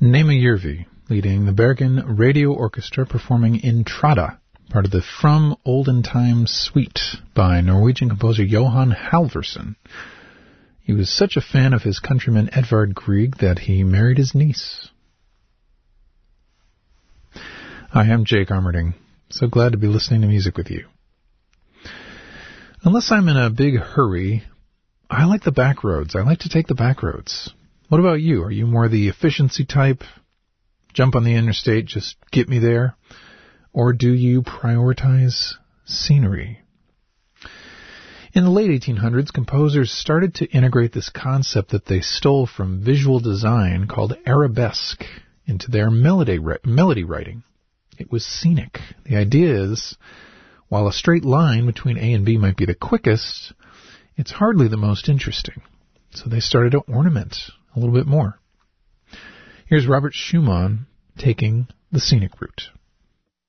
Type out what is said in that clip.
Nema Järvi, leading the Bergen Radio Orchestra, performing Intrada, part of the From Olden Times Suite by Norwegian composer Johan Halvorsen. He was such a fan of his countryman Edvard Grieg that he married his niece. Hi, I'm Jake Armerding. So glad to be listening to music with you. Unless I'm in a big hurry, I like the back roads. I like to take the back roads. What about you? Are you more the efficiency type? Jump on the interstate, just get me there? Or do you prioritize scenery? In the late 1800s, composers started to integrate this concept that they stole from visual design called arabesque into their melody writing. It was scenic. The idea is, while a straight line between A and B might be the quickest, it's hardly the most interesting. So they started to ornament a little bit more. Here's Robert Schumann taking the scenic route.